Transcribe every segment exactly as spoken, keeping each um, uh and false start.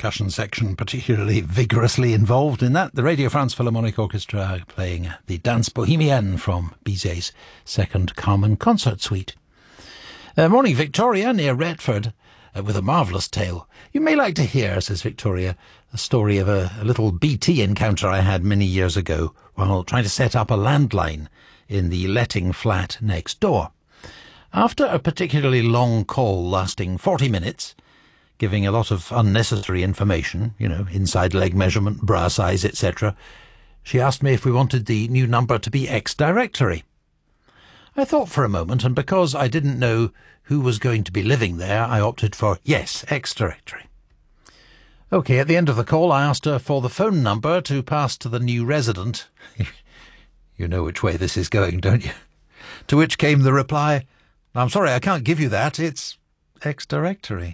percussion section particularly vigorously involved in that. The Radio France Philharmonic Orchestra playing the Danse Bohemienne from Bizet's second Carmen Concert Suite. Uh, morning, Victoria, near Retford, uh, with a marvellous tale. You may like to hear, says Victoria, a story of a, a little B T encounter I had many years ago while trying to set up a landline in the letting flat next door. After a particularly long call lasting forty minutes, giving a lot of unnecessary information, you know, inside leg measurement, bra size, et cetera, she asked me if we wanted the new number to be X-Directory. I thought for a moment, and because I didn't know who was going to be living there, I opted for yes, X-Directory. OK, at the end of the call, I asked her for the phone number to pass to the new resident. You know which way this is going, don't you? To which came the reply, I'm sorry, I can't give you that. It's X-Directory.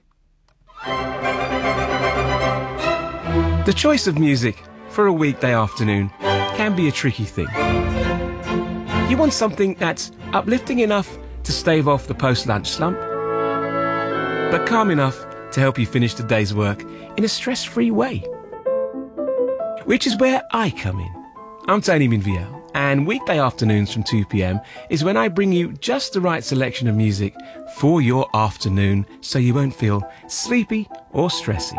The choice of music for a weekday afternoon can be a tricky thing. You want something that's uplifting enough to stave off the post-lunch slump, but calm enough to help you finish the day's work in a stress-free way. Which is where I come in. I'm Tony Minviel, and weekday afternoons from two p m is when I bring you just the right selection of music for your afternoon so you won't feel sleepy or stressy.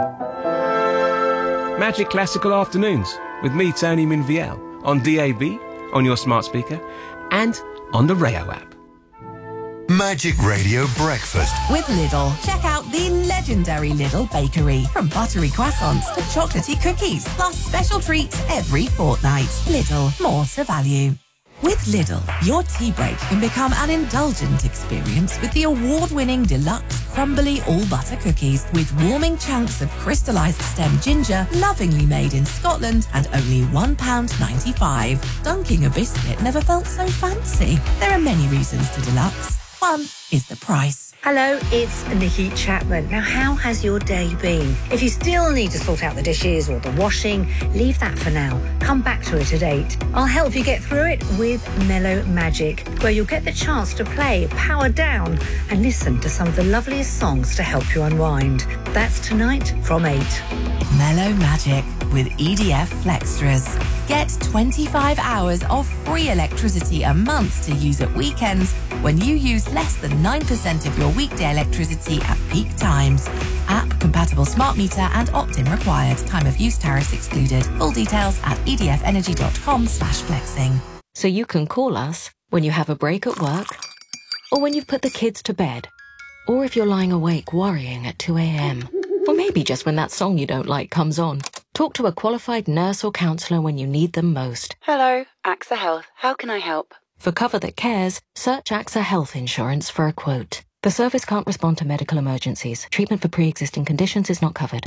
Magic Classical Afternoons with me, Tony Minviel, on D A B, on your smart speaker, and on the Rayo app. Magic Radio Breakfast with Lidl. Check out the legendary Lidl bakery. From buttery croissants to chocolatey cookies, plus special treats every fortnight. Lidl, more to value. With Lidl, your tea break can become an indulgent experience with the award-winning deluxe crumbly all-butter cookies with warming chunks of crystallised stem ginger, lovingly made in Scotland, and only one pound ninety-five. Dunking a biscuit never felt so fancy. There are many reasons to deluxe. One is the price. Hello, it's Nikki Chapman. Now, how has your day been? If you still need to sort out the dishes or the washing, leave that for now. Come back to it at eight. I'll help you get through it with Mellow Magic, where you'll get the chance to play, power down, and listen to some of the loveliest songs to help you unwind. That's tonight from eight. Mellow Magic with E D F Flextras. Get twenty-five hours of free electricity a month to use at weekends when you use less than nine percent of your weekday electricity at peak times. App compatible smart meter and opt-in required. Time of use tariffs excluded. Full details at edfenergy.com slash flexing. So you can call us when you have a break at work, or when you've put the kids to bed, or if you're lying awake worrying at two a m, or maybe just when that song you don't like comes on. Talk to a qualified nurse or counsellor when you need them most. Hello, AXA Health. How can I help? For cover that cares, search AXA Health Insurance for a quote. The service can't respond to medical emergencies. Treatment for pre-existing conditions is not covered.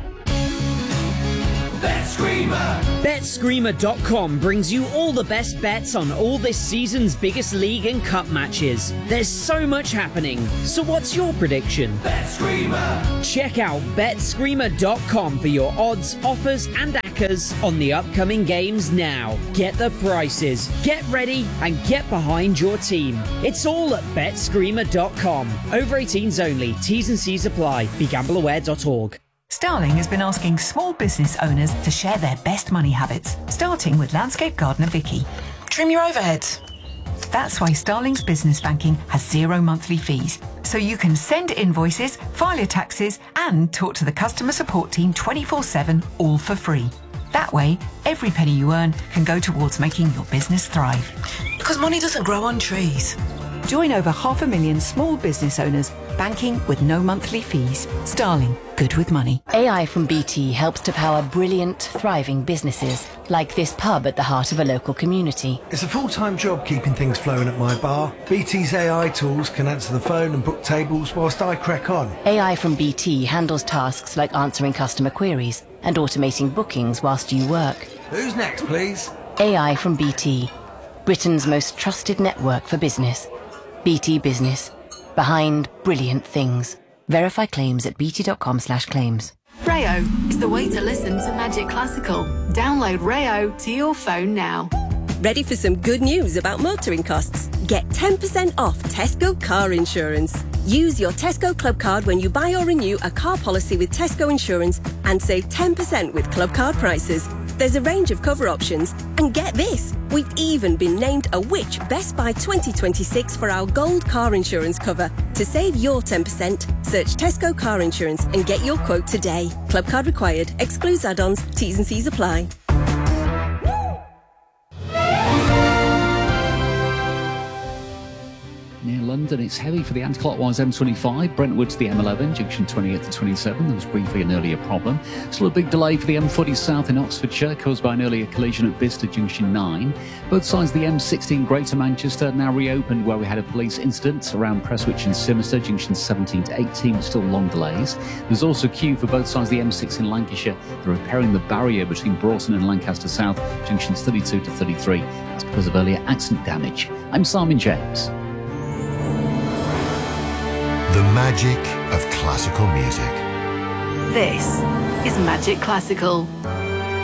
Bet Screamer! Bet Screamer dot com brings you all the best bets on all this season's biggest league and cup matches. There's so much happening, so what's your prediction? Bet Screamer! Check out Bet Screamer dot com for your odds, offers and accas on the upcoming games now. Get the prices, get ready and get behind your team. It's all at Bet Screamer dot com. Over eighteens only. T's and C's apply. Be gamble aware dot org. Starling has been asking small business owners to share their best money habits, starting with landscape gardener Vicky. Trim your overheads. That's why Starling's business banking has zero monthly fees, so you can send invoices, file your taxes, and talk to the customer support team twenty-four seven, all for free. That way, every penny you earn can go towards making your business thrive. Because money doesn't grow on trees. Join over half a million small business owners banking with no monthly fees. Starling, good with money. A I from B T helps to power brilliant, thriving businesses, like this pub at the heart of a local community. It's a full-time job keeping things flowing at my bar. B T's A I tools can answer the phone and book tables whilst I crack on. A I from B T handles tasks like answering customer queries and automating bookings whilst you work. Who's next, please? A I from B T, Britain's most trusted network for business. B T Business. Behind brilliant things. Verify claims at bt.com slash claims. Rayo is the way to listen to Magic Classical. Download Rayo to your phone now. Ready for some good news about motoring costs? Get ten percent off Tesco car insurance. Use your Tesco Club card when you buy or renew a car policy with Tesco Insurance and save ten percent with Club card prices. There's a range of cover options. And get this, we've even been named a Which Best Buy twenty twenty-six for our gold car insurance cover. To save your ten percent, search Tesco Car Insurance and get your quote today. Club card required. Excludes add-ons. T's and C's apply. Near London, it's heavy for the anti-clockwise M twenty-five, Brentwood to the M eleven, junction twenty-eight to twenty-seven. There was briefly an earlier problem. Still a big delay for the M forty south in Oxfordshire, caused by an earlier collision at Bicester, junction nine. Both sides of the M sixteen Greater Manchester now reopened, where we had a police incident around Prestwich and Simister, junction seventeen to eighteen, with still long delays. There's also queue for both sides of the M six in Lancashire. They're repairing the barrier between Broughton and Lancaster South, junctions thirty-two to thirty-three. That's because of earlier accident damage. I'm Simon James. The magic of classical music. This is Magic Classical.